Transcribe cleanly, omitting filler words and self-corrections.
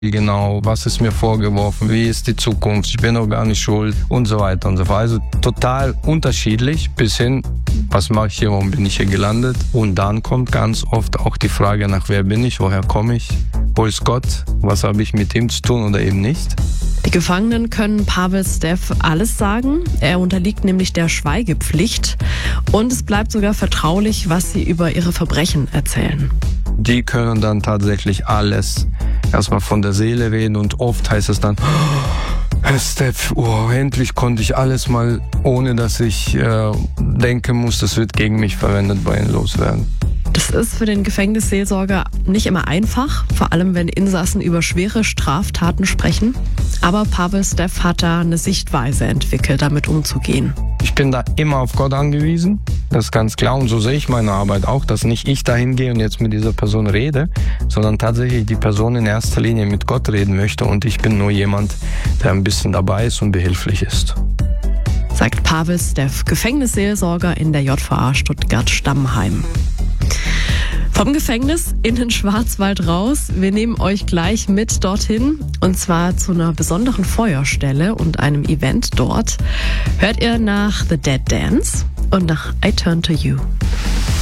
Genau, was ist mir vorgeworfen, wie ist die Zukunft, ich bin doch gar nicht schuld und so weiter und so fort. Also total unterschiedlich bis hin, was mache ich hier, warum bin ich hier gelandet? Und dann kommt ganz oft auch die Frage nach, wer bin ich, woher komme ich, wo ist Gott, was habe ich mit ihm zu tun oder eben nicht. Die Gefangenen können Pavel Steff alles sagen. Er unterliegt nämlich der Schweigepflicht und es bleibt sogar vertraulich, was sie über ihre Verbrechen erzählen. Die können dann tatsächlich alles erstmal von der Seele reden und oft heißt es dann, Herr Steff, endlich konnte ich alles mal, ohne dass ich denken muss, das wird gegen mich verwendet, bei Ihnen loswerden. Das ist für den Gefängnisseelsorger nicht immer einfach, vor allem wenn Insassen über schwere Straftaten sprechen. Aber Pavel Steff hat da eine Sichtweise entwickelt, damit umzugehen. Ich bin da immer auf Gott angewiesen, das ist ganz klar. Und so sehe ich meine Arbeit auch, dass nicht ich dahin gehe und jetzt mit dieser Person rede, sondern tatsächlich die Person in erster Linie mit Gott reden möchte. Und ich bin nur jemand, der ein bisschen dabei ist und behilflich ist. Sagt Pavel Steff, Gefängnisseelsorger in der JVA Stuttgart-Stammheim. Vom Gefängnis in den Schwarzwald raus. Wir nehmen euch gleich mit dorthin und zwar zu einer besonderen Feuerstelle und einem Event dort. Hört ihr nach The Dead Dance und nach I Turn to You.